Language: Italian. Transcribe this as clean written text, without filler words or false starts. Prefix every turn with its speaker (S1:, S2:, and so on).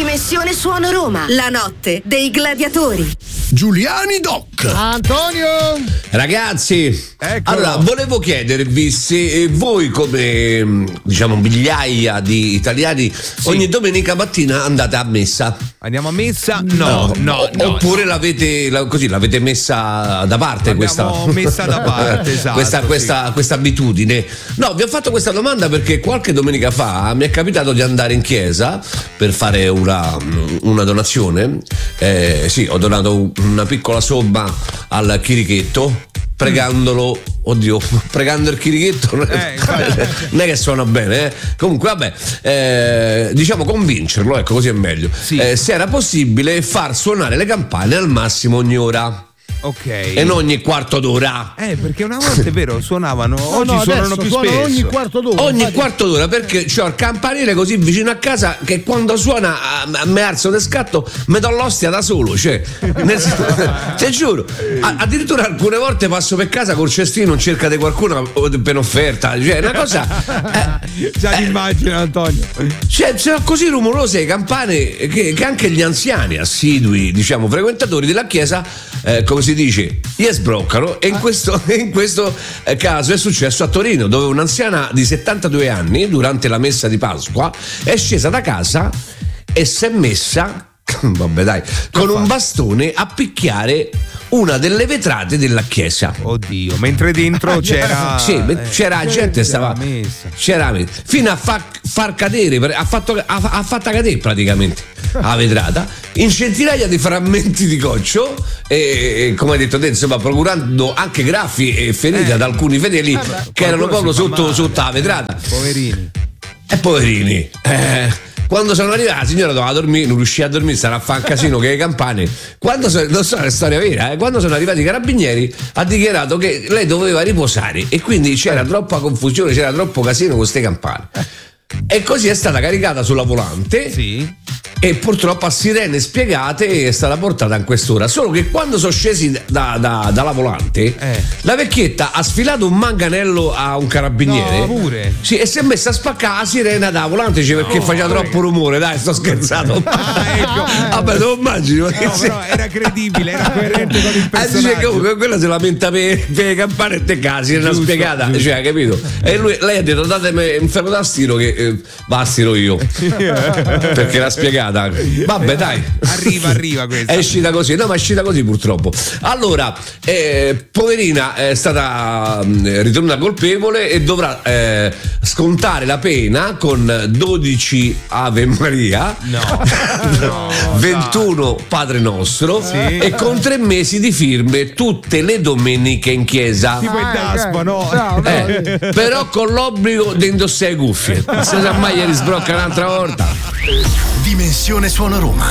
S1: Dimensione Suono Roma, la notte dei gladiatori.
S2: Giuliani Doc.
S3: Antonio.
S4: Ragazzi,
S3: Eccolo.
S4: allora volevo chiedervi se voi, come diciamo migliaia di italiani, ogni domenica mattina andate a messa.
S3: Andiamo a messa? No.
S4: Oppure l'avete messa da parte.
S3: L'abbiamo messa da parte, esatto,
S4: questa abitudine. No, vi ho fatto questa domanda perché qualche domenica fa mi è capitato di andare in chiesa per fare una donazione. Sì, ho donato una piccola somma al chirichetto, pregando il chirichetto non è che suona bene, comunque vabbè, diciamo convincerlo, ecco, così è meglio.
S3: Sì.
S4: Se era possibile far suonare le campane al massimo ogni ora.
S3: Ok.
S4: E non ogni quarto d'ora.
S3: Perché una volta è vero, suonavano, oggi suonano più spesso.
S5: Ogni quarto d'ora.
S4: Ogni quarto d'ora, perché c'ho il campanile così vicino a casa che quando suona mi alzo di scatto, mi do l'ostia da solo, cioè ti giuro, addirittura alcune volte passo per casa col cestino in cerca di qualcuno per offerta, cioè una cosa
S3: già ti immagino, Antonio.
S4: cioè sono così rumorose le campane che anche gli anziani assidui, diciamo, frequentatori della chiesa, come si dice, gli sbroccano. E in questo caso è successo a Torino, dove un'anziana di 72 anni durante la messa di Pasqua è scesa da casa e si è messa con un bastone a picchiare una delle vetrate della chiesa.
S3: Oddio, mentre dentro c'era
S4: c'era gente, stava fino a far cadere, ha fatta cadere praticamente la vetrata in centinaia di frammenti di coccio e come hai detto te, insomma, procurando anche graffi e ferite ad alcuni fedeli che erano proprio sotto la vetrata. Poverini. Quando sono arrivata, la signora doveva dormire, non riusciva a dormire, stava a fare un casino che le campane. Non so, è storia vera, quando sono arrivati i carabinieri ha dichiarato che lei doveva riposare e quindi c'era troppa confusione, c'era troppo casino con queste campane. E così è stata caricata sulla volante.
S3: Sì.
S4: E purtroppo a sirene spiegate è stata portata in quest'ora. Solo che quando sono scesi dalla volante, la vecchietta ha sfilato un manganello a un carabiniere.
S3: No, pure.
S4: Sì, e si è messa a spaccare la sirena da volante, perché faceva troppo rumore. Dai, sto scherzando.
S3: Ecco.
S4: Vabbè, te lo immagino.
S3: No, però era credibile, era coerente con il personaggio.
S4: Dice comunque quella si lamenta per le campane e te casi, era spiegata,
S3: giusto.
S4: cioè, capito? E lei ha detto datemi un ferro da stiro che stiro io. Perché l'ha spiegata. Vabbè, dai,
S3: arriva questa.
S4: È uscita così, no, ma è uscita così purtroppo. Allora, poverina è stata ritenuta colpevole e dovrà scontare la pena con 12 Ave Maria, 21 Padre Nostro e con 3 mesi di firme tutte le domeniche in chiesa.
S3: Tipo il Daspo, no?
S4: Però con l'obbligo di indossare le cuffie. Se sa mai gli sbrocca un'altra volta.
S2: Dimensione Suono Roma.